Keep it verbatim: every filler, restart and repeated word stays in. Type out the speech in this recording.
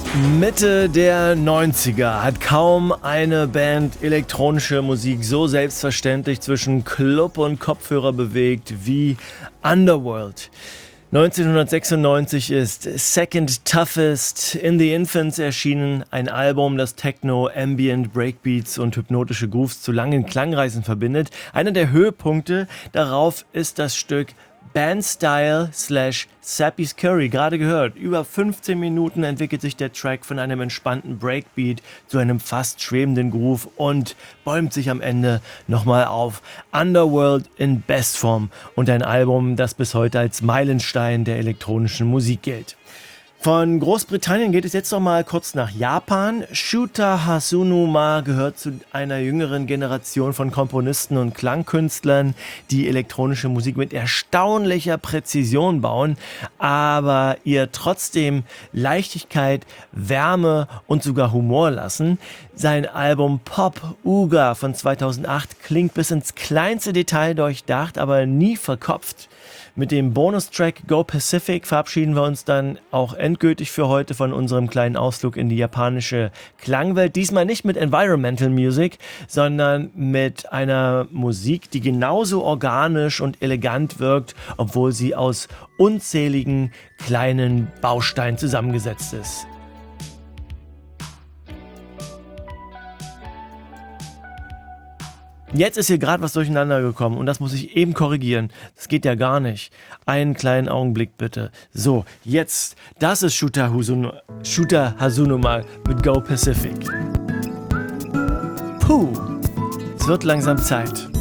Mitte der neunziger hat kaum eine Band elektronische Musik so selbstverständlich zwischen Club und Kopfhörer bewegt wie Underworld. neunzehnhundertsechsundneunzig ist Second Toughest in the Infants erschienen, ein Album, das Techno, Ambient, Breakbeats und hypnotische Grooves zu langen Klangreisen verbindet. Einer der Höhepunkte darauf ist das Stück Bandstyle slash Sappy's Curry, gerade gehört. Über fünfzehn Minuten entwickelt sich der Track von einem entspannten Breakbeat zu einem fast schwebenden Groove und bäumt sich am Ende nochmal auf. Underworld in Bestform und ein Album, das bis heute als Meilenstein der elektronischen Musik gilt. Von Großbritannien geht es jetzt noch mal kurz nach Japan. Shuta Hasunuma gehört zu einer jüngeren Generation von Komponisten und Klangkünstlern, die elektronische Musik mit erstaunlicher Präzision bauen, aber ihr trotzdem Leichtigkeit, Wärme und sogar Humor lassen. Sein Album Pop Uga von zweitausendacht klingt bis ins kleinste Detail durchdacht, aber nie verkopft. Mit dem Bonustrack Go Pacific verabschieden wir uns dann auch endgültig für heute von unserem kleinen Ausflug in die japanische Klangwelt. Diesmal nicht mit Environmental Music, sondern mit einer Musik, die genauso organisch und elegant wirkt, obwohl sie aus unzähligen kleinen Bausteinen zusammengesetzt ist. Jetzt ist hier gerade was durcheinander gekommen und das muss ich eben korrigieren. Das geht ja gar nicht. Einen kleinen Augenblick bitte. So, jetzt, das ist Shuta Hasunuma, Shuta Hasunuma mit Go Pacific. Puh, es wird langsam Zeit.